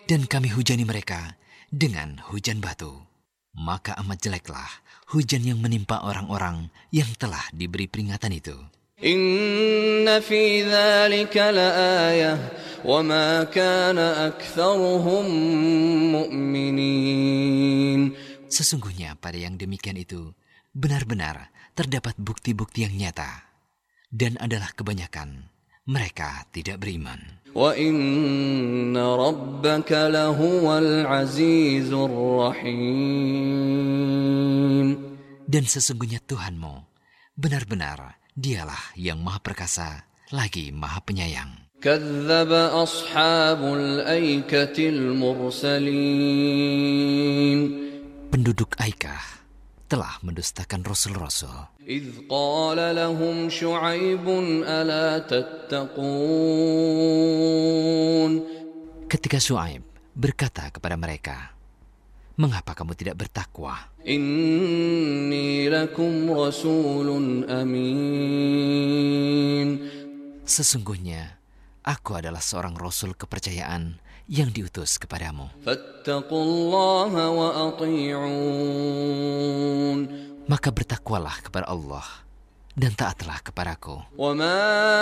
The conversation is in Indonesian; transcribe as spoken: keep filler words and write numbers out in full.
Dan kami hujani mereka dengan hujan batu. Maka amat jeleklah hujan yang menimpa orang-orang yang telah diberi peringatan itu. Inna fi dzalika laayah wa ma kana aktsaruhum mu'minin. Sesungguhnya pada yang demikian itu benar-benar terdapat bukti-bukti yang nyata, dan adalah kebanyakan mereka tidak beriman. Wa inna rabbaka lahuwal azizur rahim. Dan sesungguhnya Tuhanmu benar-benar dialah yang maha perkasa lagi maha penyayang. Kadzdzaba ashabul aikatil mursalin. Penduduk Aikah telah mendustakan rasul-rasul. إذ قال لهم شعيب ألا تتقون. Ketika Syuaib berkata kepada mereka, mengapa kamu tidak bertakwa? إني لكم رسول أمين. Sesungguhnya aku adalah seorang rasul kepercayaan yang diutus kepadamu. فاتقوا الله وأطيعون. Maka bertakwalah kepada Allah dan taatlah kepadaku. وما